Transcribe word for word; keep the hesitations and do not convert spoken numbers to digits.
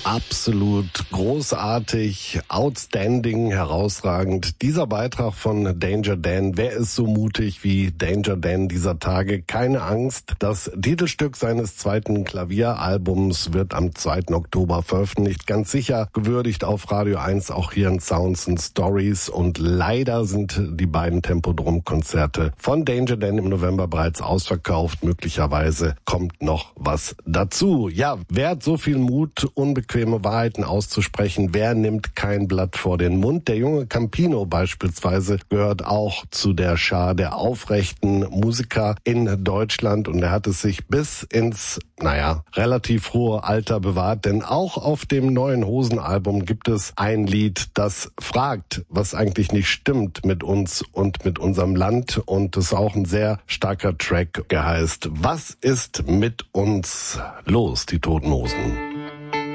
Absolut großartig, outstanding, herausragend. Dieser Beitrag von Danger Dan, wer ist so mutig wie Danger Dan dieser Tage? Keine Angst, das Titelstück seines zweiten Klavieralbums wird am zweiten Oktober veröffentlicht. Ganz sicher gewürdigt auf Radio eins, auch hier in Sounds and Stories. Und leider sind die beiden Tempodrom-Konzerte von Danger Dan im November bereits ausverkauft. Möglicherweise kommt noch was dazu. Ja, wer hat so viel Mut, unbequeme Wahrheiten auszusprechen? Wer nimmt kein Blatt vor den Mund? Der junge Campino beispielsweise gehört auch zu der Schar der aufrechten Musiker in Deutschland und er hat es sich bis ins, naja, relativ hohe Alter bewahrt, denn auch auf dem neuen Hosen-Album gibt es ein Lied, das fragt, was eigentlich nicht stimmt mit uns und mit unserem Land, und es ist auch ein sehr starker Track, der heißt "Was ist mit uns los?" Die Toten Hosen.